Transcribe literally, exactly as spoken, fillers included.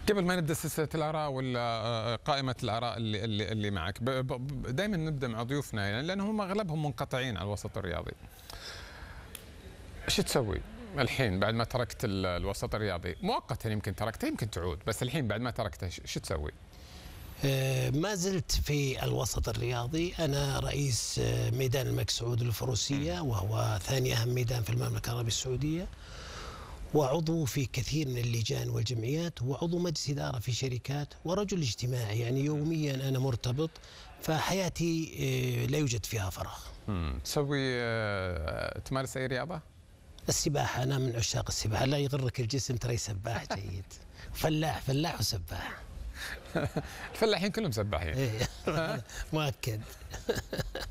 قبل ما نبدا سلسله الاراء ولا قائمه الاراء اللي اللي, اللي معك، دائما نبدا مع ضيوفنا يعني لان هم اغلبهم منقطعين على الوسط الرياضي. ايش تسوي الحين بعد ما تركت الوسط الرياضي؟ مؤقتا يمكن تركته، يمكن تعود، بس الحين بعد ما تركته ايش تسوي؟ ما زلت في الوسط الرياضي. أنا رئيس ميدان الملك سعود للفروسية، وهو ثاني أهم ميدان في المملكة العربية السعودية، وعضو في كثير من اللجان والجمعيات، وعضو مجلس إدارة في شركات، ورجل اجتماعي. يعني يوميا أنا مرتبط، فحياتي لا يوجد فيها فراغ. تسوي تمارس أي رياضة؟ السباحة، أنا من عشاق السباحة. لا يغرك الجسم، ترى سباح جيد. فلاح فلاح وسباح. الفلاحين كلهم سباحين. مؤكد.